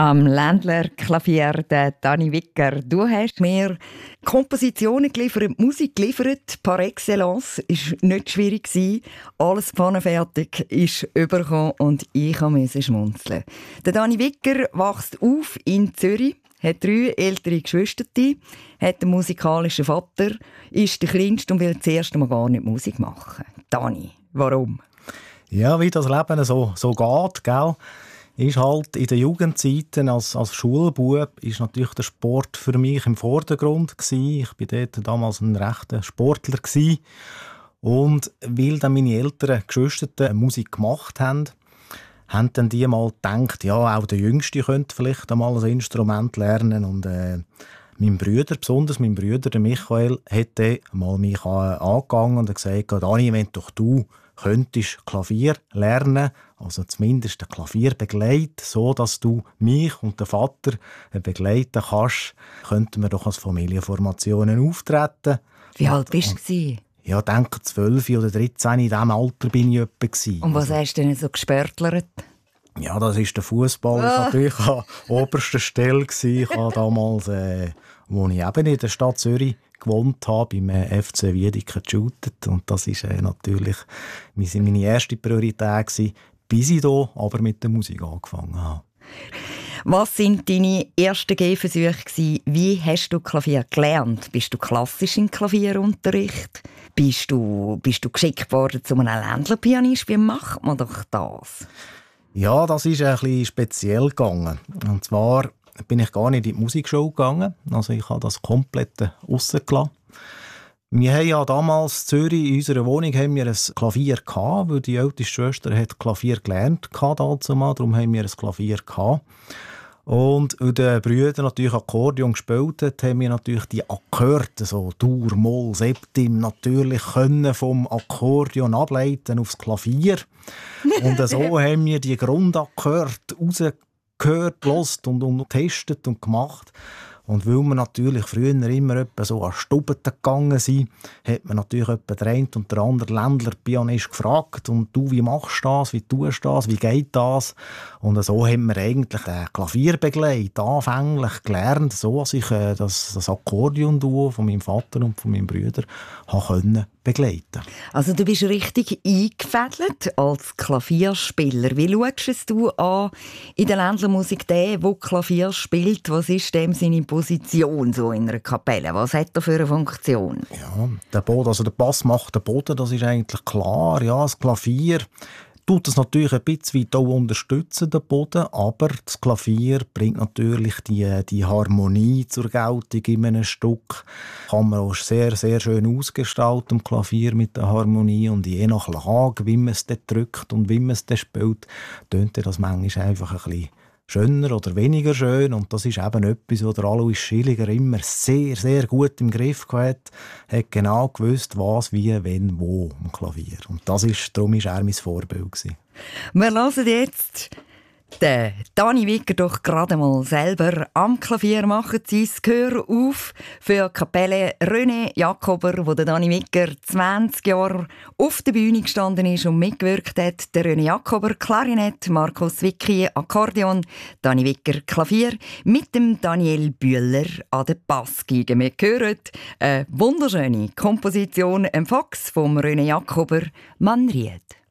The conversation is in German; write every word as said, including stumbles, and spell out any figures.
Am Ländler-Klavier, der Dani Wicker. Du hast mir Kompositionen geliefert, Musik geliefert, par excellence. Es war nicht schwierig. Alles pfannenfertig ist übergekommen und ich musste schmunzeln. Der Dani Wicker wächst auf in Zürich, hat drei ältere Geschwister, hat einen musikalischen Vater, ist der Kleinste und will das erste Mal gar nicht Musik machen. Dani, warum? Ja, wie das Leben so, so geht, gell? Ist halt in den Jugendzeiten als, als Schulbub ist natürlich der Sport für mich im Vordergrund gewesen. Ich war dort damals ein rechter Sportler gewesen. Und weil dann meine älteren Geschwister Musik gemacht haben, haben dann die mal gedacht, ja, auch der Jüngste könnte vielleicht einmal ein Instrument lernen. Und äh, mein Bruder, besonders mein Bruder, der Michael, hat dann mal mich angegangen und gesagt, Dani, wenn doch du könntest Klavier lernen, also zumindest ein Klavier begleiten, so dass du mich und den Vater begleiten kannst, könnten wir doch als Familienformationen auftreten. Wie alt bist du? Ja, ich denke zwölf oder dreizehn, in diesem Alter bin ich etwa. Und was also, hast du denn so gespörtlert? Ja, das ist der Fußball ah. natürlich an oberster Stelle. Ich habe damals, äh, wo ich eben in der Stadt Zürich gewohnt habe, beim F C Wiedeke geshootet. Und das war äh, natürlich meine erste Priorität gewesen, bis ich hier aber mit der Musik angefangen habe. Was waren deine ersten Gehversuche? Wie hast du Klavier gelernt? Bist du klassisch im Klavierunterricht? Bist du, bist du geschickt worden zu einem Ländlerpianist? Wie macht man doch das? Ja, das ist ein bisschen speziell gegangen. Und zwar bin ich gar nicht in die Musikschule gegangen. Also ich habe das komplett rausgelassen. Wir haben ja damals in Zürich in unserer Wohnung haben wir ein Klavier gehabt, weil die älteste Schwester hat Klavier gelernt hatte, darum haben wir ein Klavier gehabt. Und weil die Brüder natürlich Akkordeon gespielt haben, haben wir natürlich die Akkorde, so Dur, Moll, Septim, natürlich können vom Akkordeon ableiten aufs Klavier. Und so haben wir die Grundakkorde rausgehört, gehört und, und getestet und gemacht. Und weil wir natürlich früher immer etwa so an Stuben gegangen sind, hat man natürlich etwa der eine und der andere Ländler-Pianist gefragt. Und du, wie machst du das? Wie tust du das? Wie geht das? Und so haben wir eigentlich den Klavierbegleit anfänglich gelernt, so dass ich äh, das, das Akkordeon-Duo von meinem Vater und von meinem Bruder können begleiten. Also du bist richtig eingefädelt als Klavierspieler. Wie schaust du an in der Ländlermusik den, der Klavier spielt? Was ist dem seine Position so in einer Kapelle? Was hat er für eine Funktion? Ja, der Boden, also der Bass macht den Boden, das ist eigentlich klar. Ja, das Klavier tut es natürlich ein bisschen weit auch unterstützen, den Boden, aber das Klavier bringt natürlich die, die Harmonie zur Geltung in einem Stück. Kann man auch sehr, sehr schön ausgestalten, im Klavier mit der Harmonie, und je nach Lage, wie man es dort drückt und wie man es dort spielt, tönt das manchmal einfach ein bisschen schöner oder weniger schön. Und das ist eben etwas, was der Alois Schilliger immer sehr, sehr gut im Griff hatte. Er hat genau gewusst, was, wie, wenn, wo am Klavier. Und das ist, darum war er mein Vorbild gewesen. Wir hören jetzt den Dani Wicker doch gerade mal selber am Klavier machen. Sein Gehör auf für die Kapelle René Jakober, wo der Dani Wicker zwanzig Jahre auf der Bühne gestanden ist und mitgewirkt hat. Der René Jakober Klarinett, Markus Wicki Akkordeon, Dani Wicker Klavier mit dem Daniel Bühler an der Bassgeige. Wir hören eine wunderschöne Komposition, ein Fox vom René Jakober, «Man riet».